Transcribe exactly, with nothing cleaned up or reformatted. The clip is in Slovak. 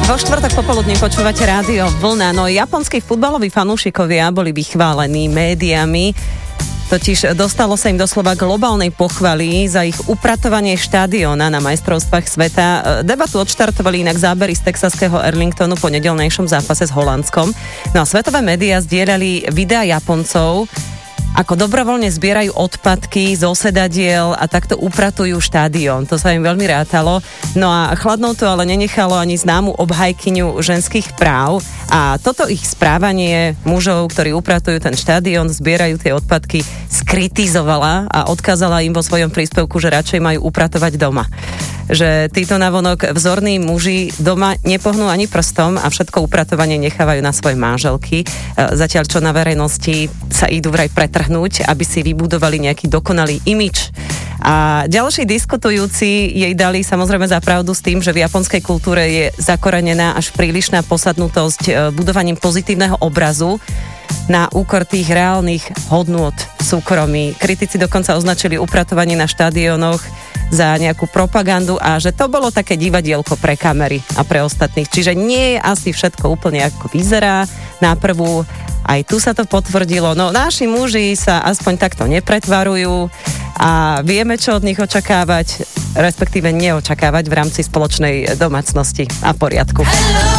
Vo štvrtok popoludní počúvate rádio Vlna. No japonskí futbaloví fanúšikovia boli vychválení médiami. Totiž dostalo sa im doslova globálnej pochvaly za ich upratovanie štadióna na majstrovstvách sveta. Debatu odštartovali inak zábery z texaského Arlingtonu po nedeľnejšom zápase s Holandskom. No a svetové médiá zdieľali videá Japoncov, ako dobrovoľne zbierajú odpadky zo sedadiel a takto upratujú štadión. To sa im veľmi rátalo. No a chladnou to ale nenechalo ani známu obhajkyňu ženských práv. A toto ich správanie mužov, ktorí upratujú ten štadión, zbierajú tie odpadky, skritizovala a odkázala im vo svojom príspevku, že radšej majú upratovať doma. Že títo navonok vzorní muži doma nepohnú ani prstom a všetko upratovanie nechávajú na svoje manželky. Zatiaľ, čo na verejnosti sa idú vraj pretrhnúť, aby si vybudovali nejaký dokonalý imidž. A ďalší diskutujúci jej dali samozrejme za pravdu s tým, že v japonskej kultúre je zakorenená až prílišná posadnutosť budovaním pozitívneho obrazu na úkor tých reálnych hodnôt súkromí. Kritici dokonca označili upratovanie na štadiónoch za nejakú propagandu a že to bolo také divadielko pre kamery a pre ostatných. Čiže nie je asi všetko úplne ako vyzerá na prvú. Aj tu sa to potvrdilo. No naši muži sa aspoň takto nepretvarujú a vieme, čo od nich očakávať, respektíve neočakávať v rámci spoločnej domácnosti a poriadku.